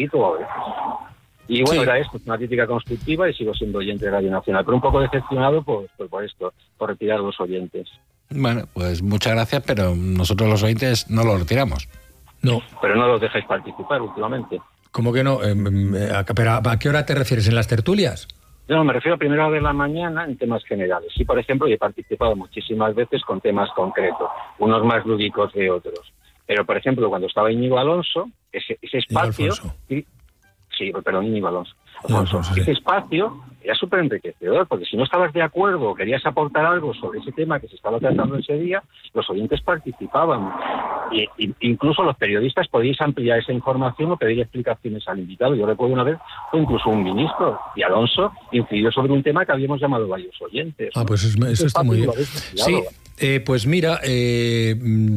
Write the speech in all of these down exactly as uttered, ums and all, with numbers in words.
poquito a veces. Y bueno, sí. era esto, una crítica constructiva y sigo siendo oyente de Radio Nacional, pero un poco decepcionado por, por, por esto, por retirar a los oyentes. Bueno, pues muchas gracias, pero nosotros los oyentes no lo retiramos. No. Pero no los dejáis participar últimamente. ¿Cómo que no? Eh, eh, pero ¿a qué hora te refieres? ¿En las tertulias? No, me refiero a primera hora de la mañana en temas generales. Sí, por ejemplo, yo he participado muchísimas veces con temas concretos, unos más lúdicos que otros. Pero, por ejemplo, cuando estaba Íñigo Alonso, ese, ese espacio... Sí, sí, perdón, Íñigo Alonso. Alfonso, Alfonso, sí. Ese espacio era súper enriquecedor, porque si no estabas de acuerdo o querías aportar algo sobre ese tema que se estaba tratando ese día, los oyentes participaban. Y, y, incluso los periodistas podíais ampliar esa información o pedir explicaciones al invitado. Yo recuerdo una vez, fue incluso un ministro, y Alonso incidió sobre un tema que habíamos llamado varios oyentes. Ah, pues eso, eso está muy bien. Sí, eh, pues mira, eh,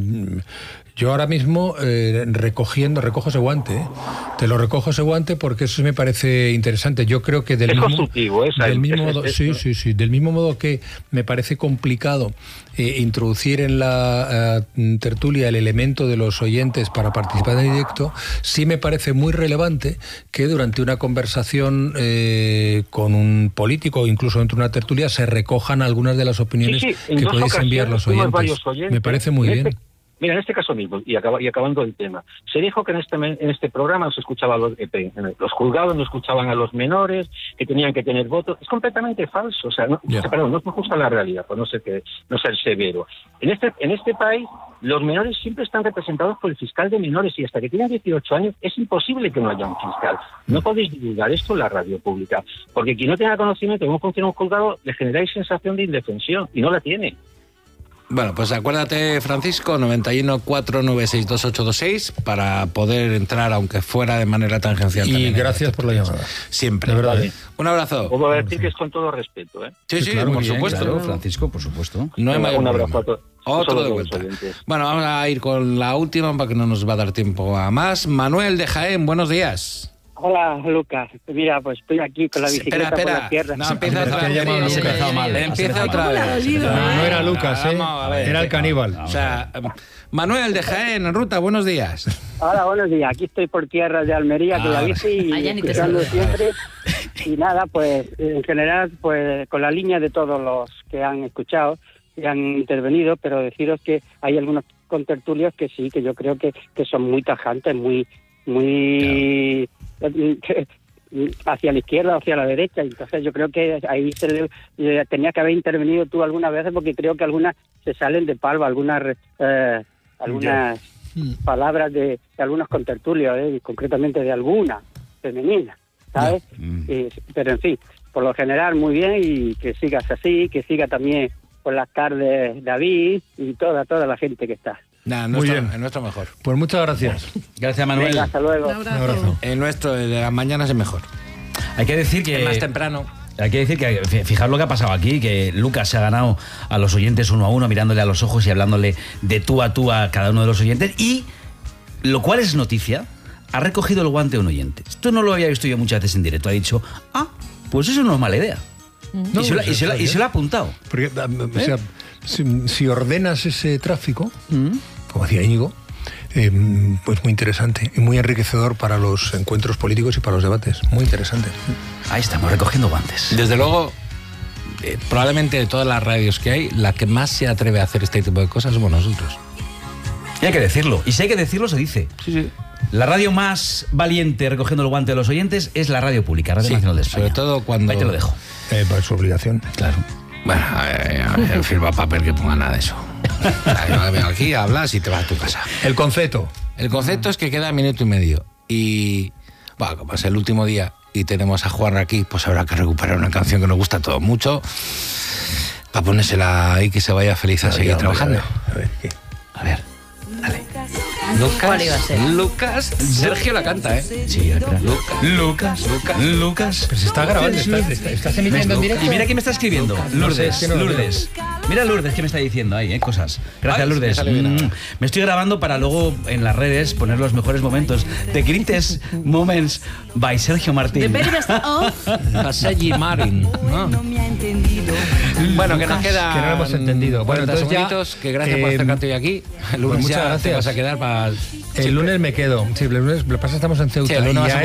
yo ahora mismo eh, recogiendo, recojo ese guante, ¿eh? Te lo recojo ese guante porque eso me parece interesante. Yo creo que del es mismo, constructivo, es del ahí, mismo es, modo, es, sí, es, sí, sí, del mismo modo que me parece complicado eh, introducir en la uh, tertulia el elemento de los oyentes para participar en directo, sí me parece muy relevante que durante una conversación eh, con un político o incluso dentro de una tertulia se recojan algunas de las opiniones sí, sí, que podéis enviar los oyentes. oyentes. Me parece muy en bien. Este, mira, en este caso mismo, y, acaba, y acabando el tema, se dijo que en este en este programa no se escuchaba a los, eh, los juzgados no escuchaban a los menores, que tenían que tener votos. Es completamente falso. O sea, no, yeah. perdón, no es justa la realidad, por no ser, que, no ser severo. En este, en este país, los menores siempre están representados por el fiscal de menores y hasta que tienen dieciocho años es imposible que no haya un fiscal. No podéis divulgar esto en la radio pública, porque quien no tenga conocimiento de cómo funciona un juzgado le generáis sensación de indefensión y no la tiene. Bueno, pues acuérdate, Francisco, noventa y uno, cuatro nueve seis, dos ocho dos seis para poder entrar, aunque fuera de manera tangencial. Y gracias por la llamada. Siempre. De verdad. Vale. Un abrazo. Puedo decir que es con todo respeto, ¿eh? Sí, sí, claro, por bien, supuesto. Claro, Francisco, por supuesto. No hay mayor Un abrazo problema. a todos. Otro de vuelta. Bueno, vamos a ir con la última porque no nos va a dar tiempo a más. Manuel de Jaén, buenos días. Hola, Lucas. Mira, pues estoy aquí con la bicicleta espera, espera. por la tierra. No, empieza otra vez. Lucas. Empieza, mal. empieza otra vez. No, no era Lucas, ¿eh? Era el caníbal. O sea, Manuel de Jaén, en ruta, buenos días. Hola, buenos días. Aquí estoy por tierra de Almería, con Ah, la bici y escuchando siempre. Y nada, pues en general, pues con la línea de todos los que han escuchado y han intervenido, pero deciros que hay algunos contertulios que sí, que yo creo que, que son muy tajantes, muy... muy claro. hacia la izquierda o hacia la derecha, entonces yo creo que ahí se le, eh, tenía que haber intervenido tú algunas veces porque creo que algunas se salen de palma, algunas eh, algunas yeah. palabras de, de algunos contertulios, eh, concretamente de alguna femenina, ¿sabes? Yeah. Mm. Eh, pero en fin, por lo general muy bien y que sigas así, que siga también por las tardes David y toda toda la gente que está. Nah, Muy nuestro, bien. el nuestro mejor. Pues muchas gracias. Gracias, Manuel. Venga, hasta luego. Un abrazo. Un abrazo. El nuestro de las mañanas es mejor. Hay que decir que... Es más temprano. Hay que decir que, fijaos lo que ha pasado aquí, que Lucas se ha ganado a los oyentes uno a uno, mirándole a los ojos y hablándole de tú a tú a cada uno de los oyentes. Y, lo cual es noticia, ha recogido el guante a un oyente. Esto no lo había visto yo muchas veces en directo. Ha dicho, ah, pues eso no es mala idea. No, y, se lo, pues y, se lo, y se lo ha apuntado. Porque, o sea, si, si ordenas ese tráfico, ¿Mm? como decía Íñigo, eh, pues muy interesante y muy enriquecedor para los encuentros políticos y para los debates. Muy interesante. Ahí estamos, recogiendo guantes. Desde luego, eh, probablemente de todas las radios que hay, la que más se atreve a hacer este tipo de cosas somos nosotros. Y hay que decirlo. Y si hay que decirlo, se dice. Sí, sí. La radio más valiente recogiendo el guante de los oyentes es la radio pública, Radio Sí, Nacional de España. sobre todo cuando... Ahí te lo dejo. Eh, para su obligación. Claro. Bueno, a ver, a ver, firma papel que ponga nada de eso. Yo vengo aquí, hablas y te vas a tu casa. El concepto. El concepto es que queda minuto y medio. Y, bueno, como es el último día y tenemos a Juan aquí, pues habrá que recuperar una canción que nos gusta a todos mucho para ponérsela ahí que se vaya feliz a, a seguir ver, trabajando. A ver, ¿qué? A ver, dale. Lucas, Lucas, Sergio la canta, ¿eh? Sí, espera. Lucas, Lucas, Lucas, Lucas. Pero se está grabando, estás, estás, estás emitiendo en directo. Y mira quién me está escribiendo, Lourdes, no sé, no Lourdes. Mira Lourdes que me está diciendo ahí, ¿eh? Cosas. Gracias, Ay, Lourdes. me, mm, me estoy grabando para luego en las redes poner los mejores momentos. The Greatest Moments by Sergio Martín. The very best of Sergi Marin. ¿No? Bueno, que nos queda. Que no lo hemos entendido. Bueno, entonces ya. Que gracias eh, por acercarte hoy aquí. El lunes pues muchas ya gracias. te vas a quedar para. El lunes me quedo. Sí, el lunes, lo que pasa es que estamos en Ceuta. Sí, el lunes y ya